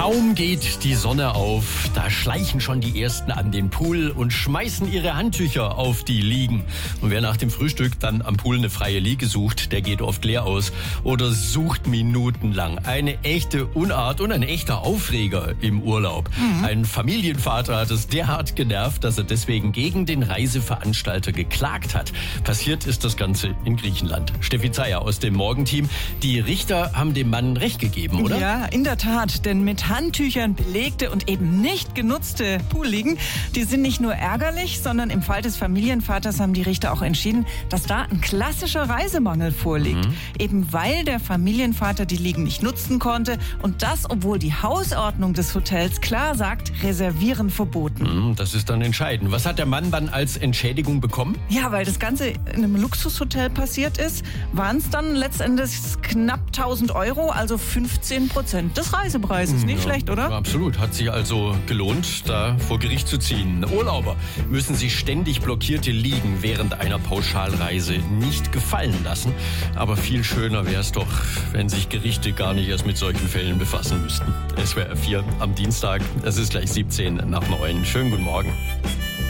Kaum geht die Sonne auf, da schleichen schon die Ersten an den Pool und schmeißen ihre Handtücher auf die Liegen. Und wer nach dem Frühstück dann am Pool eine freie Liege sucht, der geht oft leer aus oder sucht minutenlang. Eine echte Unart und ein echter Aufreger im Urlaub. Ein Familienvater hat es derart genervt, dass er deswegen gegen den Reiseveranstalter geklagt hat. Passiert ist das Ganze in Griechenland. Steffi Zeyer aus dem Morgenteam. Die Richter haben dem Mann recht gegeben, oder? Ja, in der Tat, denn mit Handtüchern belegte und eben nicht genutzte Poolliegen, die sind nicht nur ärgerlich, sondern im Fall des Familienvaters haben die Richter auch entschieden, dass da ein klassischer Reisemangel vorliegt. Eben weil der Familienvater die Liegen nicht nutzen konnte und das, obwohl die Hausordnung des Hotels klar sagt, Reservieren verboten. Das ist dann entscheidend. Was hat der Mann dann als Entschädigung bekommen? Ja, weil das Ganze in einem Luxushotel passiert ist, waren es dann letztendlich knapp 1.000 Euro, also 15% des Reisepreises. Nicht schlecht, oder? Absolut. Hat sich also gelohnt, da vor Gericht zu ziehen. Urlauber müssen sich ständig blockierte Liegen während einer Pauschalreise nicht gefallen lassen. Aber viel schöner wäre es doch, wenn sich Gerichte gar nicht erst mit solchen Fällen befassen müssten. SWR 4 am Dienstag. Es ist gleich 17 nach 9. Schönen guten Morgen.